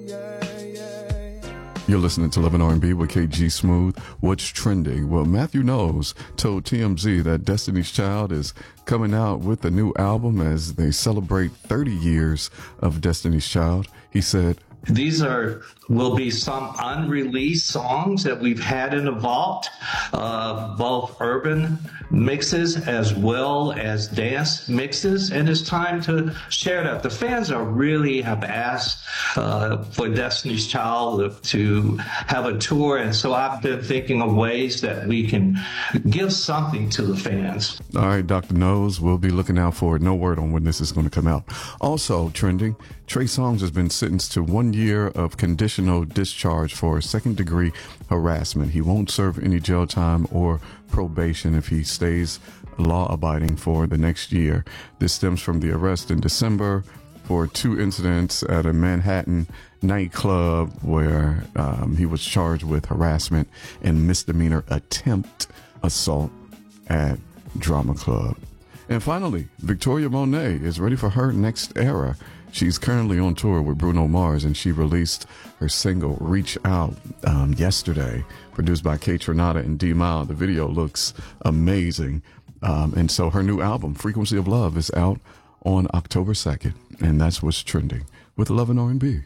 You're listening to Love and R&B with KG Smooth. What's trending? Well, Matthew Knowles told TMZ that Destiny's Child is coming out with a new album as they celebrate 30 years of Destiny's Child. He said, These will be some unreleased songs that we've had in the vault, both urban mixes as well as dance mixes, and it's time to share that. The fans really have asked for Destiny's Child to have a tour, and so I've been thinking of ways that we can give something to the fans. All right, Dr. Knowles, we'll be looking out for it. No word on when this is going to come out. Also trending, Trey Songz has been sentenced to 1 year of conditional discharge for second-degree harassment. He won't serve any jail time or probation if he stays law-abiding for the next year. This stems from the arrest in December for 2 incidents at a Manhattan nightclub where he was charged with harassment and misdemeanor attempt assault at Drama Club. And finally, Victoria Monet is ready for her next era. She's currently on tour with Bruno Mars, and she released her single Reach Out yesterday, produced by Kate Renata and D-Mile. The video looks amazing. And so her new album, Frequency of Love, is out on October 2nd. And that's what's trending with Love and R&B.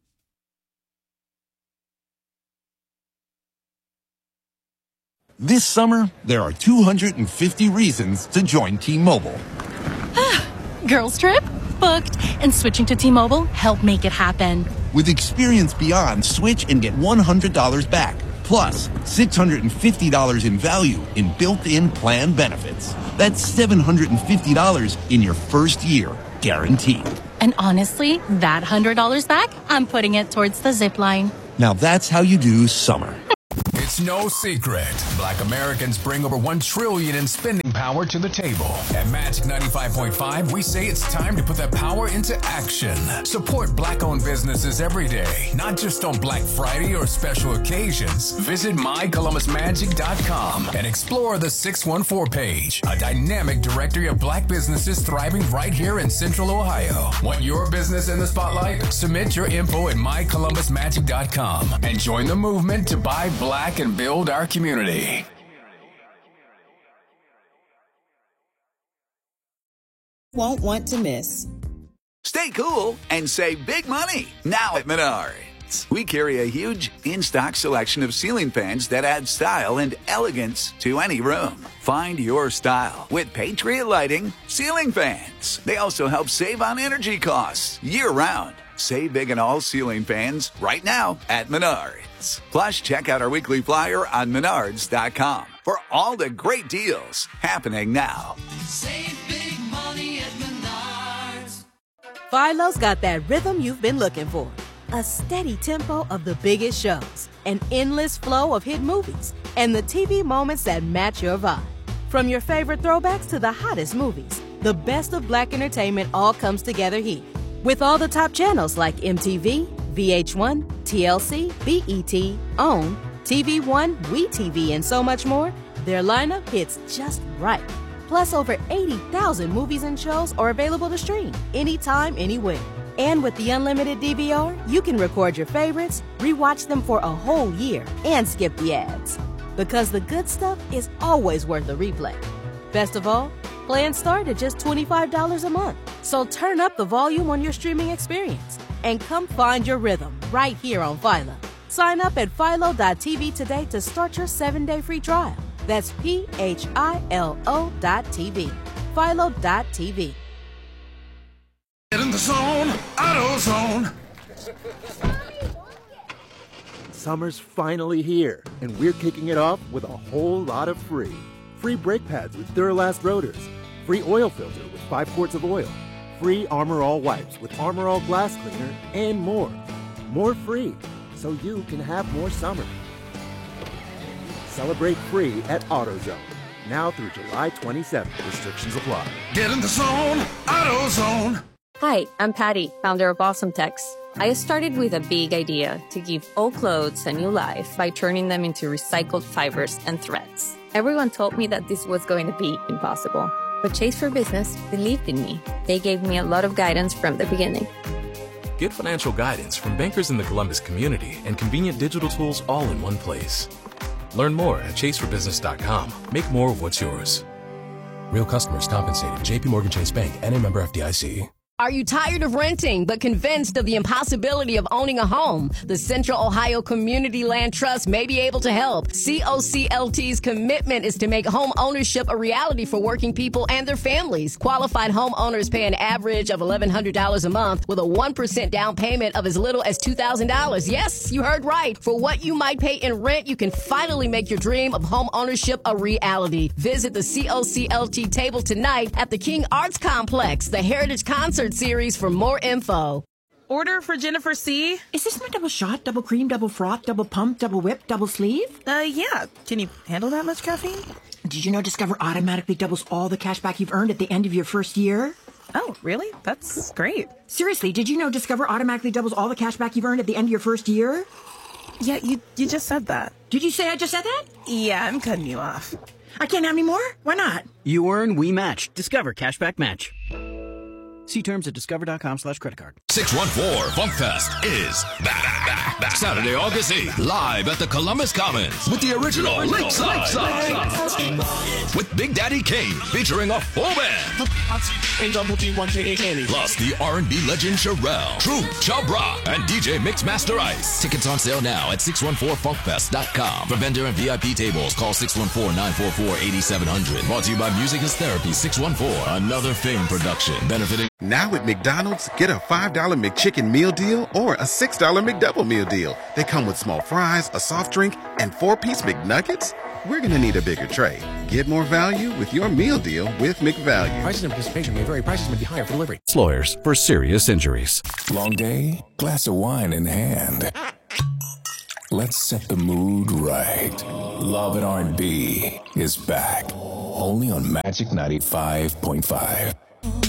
This summer, there are 250 reasons to join T-Mobile. Girls trip? Booked. And switching to T-Mobile helped make it happen. With Experience Beyond, switch and get $100 back. Plus, $650 in value in built-in plan benefits. That's $750 in your first year, guaranteed. And honestly, that $100 back, I'm putting it towards the zip line. Now that's how you do summer. It's no secret. Black Americans bring over $1 trillion in spending power to the table. At Magic 95.5, we say it's time to put that power into action. Support Black-owned businesses every day, not just on Black Friday or special occasions. Visit mycolumbusmagic.com and explore the 614 page, a dynamic directory of Black businesses thriving right here in Central Ohio. Want your business in the spotlight? Submit your info at mycolumbusmagic.com and join the movement to buy Black and build our community. Won't want to miss. Stay cool and save big money now at Menards. We carry a huge in-stock selection of ceiling fans that add style and elegance to any room. Find your style with Patriot Lighting ceiling fans. They also help save on energy costs year-round. Save big on all ceiling fans right now at Menards. Plus, check out our weekly flyer on Menards.com for all the great deals happening now. Save big money at Menards. Philo's got that rhythm you've been looking for. A steady tempo of the biggest shows, an endless flow of hit movies, and the TV moments that match your vibe. From your favorite throwbacks to the hottest movies, the best of Black entertainment all comes together here. With all the top channels like MTV, VH1, TLC, BET, OWN, TV One, WeTV, and so much more, their lineup hits just right. Plus, over 80,000 movies and shows are available to stream anytime, anywhere. And with the unlimited DVR, you can record your favorites, rewatch them for a whole year, and skip the ads. Because the good stuff is always worth a replay. Best of all, plans start at just $25 a month. So turn up the volume on your streaming experience and come find your rhythm right here on Philo. Sign up at philo.tv today to start your 7-day free trial. That's PHILO.TV. Philo.tv. Get in the zone, AutoZone. Summer's finally here, and we're kicking it off with a whole lot of free. Free brake pads with Duralast rotors. Free oil filter with 5 quarts of oil. Free Armor All wipes with Armor All glass cleaner, and more. More free, so you can have more summer. Celebrate free at AutoZone. Now through July 27th. Restrictions apply. Get in the zone, AutoZone. Hi, I'm Patty, founder of Awesome Tex. I started with a big idea to give old clothes a new life by turning them into recycled fibers and threads. Everyone told me that this was going to be impossible. But Chase for Business believed in me. They gave me a lot of guidance from the beginning. Get financial guidance from bankers in the Columbus community and convenient digital tools all in one place. Learn more at chaseforbusiness.com. Make more of what's yours. Real customers compensated. JP Morgan Chase Bank, N.A. member FDIC. Are you tired of renting but convinced of the impossibility of owning a home? The Central Ohio Community Land Trust may be able to help. COCLT's commitment is to make home ownership a reality for working people and their families. Qualified homeowners pay an average of $1,100 a month with a 1% down payment of as little as $2,000. Yes, you heard right. For what you might pay in rent, you can finally make your dream of home ownership a reality. Visit the COCLT table tonight at the King Arts Complex, the Heritage Concert Series for more info. Order for Jennifer C. Is this my double shot, double cream, double froth, double pump, double whip, double sleeve? Yeah. Can you handle that much caffeine? Did you know Discover automatically doubles all the cash back you've earned at the end of your first year? Oh, really? That's great. Seriously, did you know Discover automatically doubles all the cash back you've earned at the end of your first year? Yeah, you just said that. Did you say I just said that? Yeah, I'm cutting you off. I can't have any more? Why not? You earn, we match. Discover Cashback Match. See terms at discover.com/creditcard. 614 Funk Fest is back. Saturday, August 8th, live at the Columbus Commons with the original Lakeside. With Big Daddy Kane featuring a full band. Plus the R&B legend Sherelle, True, Chabra, and DJ Mixmaster Ice. Tickets on sale now at 614funkfest.com. For vendor and VIP tables, call 614-944-8700. Brought to you by Music is Therapy 614. Another Fame production benefiting. Now at McDonald's, get a $5 McChicken meal deal or a $6 McDouble meal deal. They come with small fries, a soft drink, and 4-piece McNuggets. We're going to need a bigger tray. Get more value with your meal deal with McValue. Prices and participation may vary. Prices may be higher for delivery. Lawyers for serious injuries. Long day, glass of wine in hand. Let's set the mood right. Love and R&B is back. Only on Magic 95.5.